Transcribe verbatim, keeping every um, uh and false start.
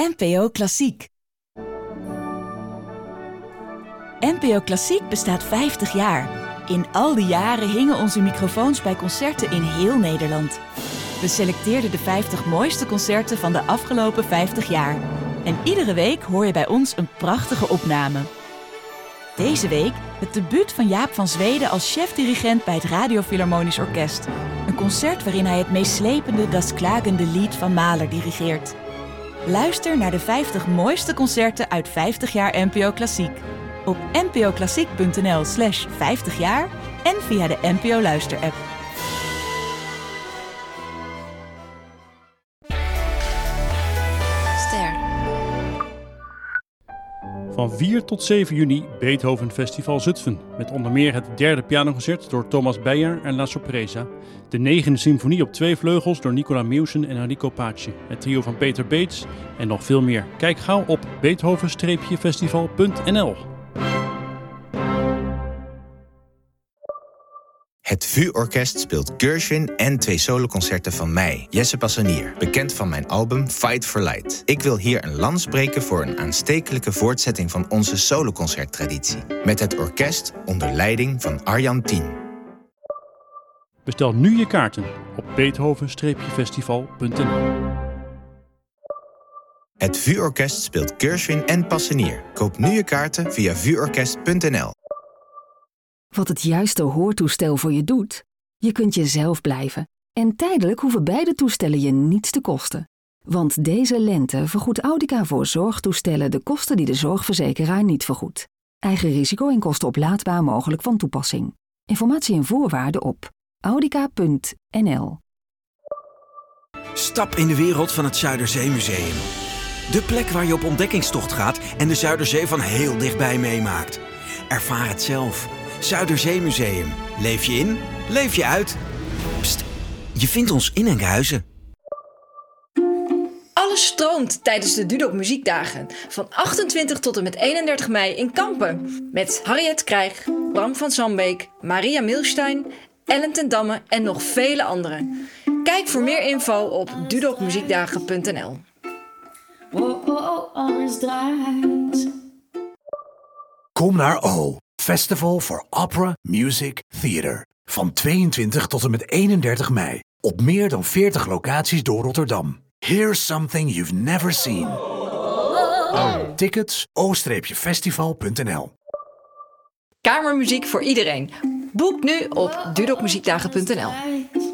N P O Klassiek. N P O Klassiek bestaat vijftig jaar. In al die jaren hingen onze microfoons bij concerten in heel Nederland. We selecteerden de vijftig mooiste concerten van de afgelopen vijftig jaar. En iedere week hoor je bij ons een prachtige opname. Deze week het debuut van Jaap van Zweden als chef-dirigent bij het Radio Philharmonisch Orkest. Een concert waarin hij het meeslepende Das Klagende Lied van Mahler dirigeert. Luister naar de vijftig mooiste concerten uit vijftig jaar N P O Klassiek. Op npoklassiek.nl slash vijftig jaar en via de N P O Luister-app. Ster. Van vier tot zeven juni Beethoven Festival Zutphen. Met onder meer het derde pianoconcert door Thomas Beyer en La Sorpresa. De negende symfonie op twee vleugels door Nicola Mewsen en Enrico Pace. Het trio van Peter Beets en nog veel meer. Kijk gauw op beethoven festival punt n l. Het V U-orkest speelt Gershwin en twee soloconcerten van mij, Jesse Passanier, bekend van mijn album Fight for Light. Ik wil hier een lans breken voor een aanstekelijke voortzetting van onze soloconcerttraditie. Met het orkest onder leiding van Arjan Tien. Bestel nu je kaarten op beethoven festival punt n l. Het V U-orkest speelt Gershwin en Passanier. Koop nu je kaarten via v u orkest punt n l. Wat het juiste hoortoestel voor je doet? Je kunt jezelf blijven. En tijdelijk hoeven beide toestellen je niets te kosten. Want deze lente vergoedt Audica voor zorgtoestellen de kosten die de zorgverzekeraar niet vergoedt. Eigen risico en kosten oplaadbaar mogelijk van toepassing. Informatie en voorwaarden op audica punt n l. Stap in de wereld van het Zuiderzeemuseum. De plek waar je op ontdekkingstocht gaat en de Zuiderzee van heel dichtbij meemaakt. Ervaar het zelf. Zuiderzeemuseum. Leef je in, leef je uit. Pst, je vindt ons in Enkhuizen. Alles stroomt tijdens de Dudok Muziekdagen. Van achtentwintig tot en met eenendertig mei in Kampen. Met Harriet Krijg, Bram van Sambeek, Maria Milstein, Ellen ten Damme en nog vele anderen. Kijk voor meer info op dudok muziekdagen punt n l. Oh, oh, oh, alles draait. Kom naar O, Festival for Opera, Music, Theater. Van tweeëntwintig tot en met eenendertig mei. Op meer dan veertig locaties door Rotterdam. Here's something you've never seen. Oh. Tickets o festival punt n l. Kamermuziek voor iedereen. Boek nu op dudok muziekdagen punt n l.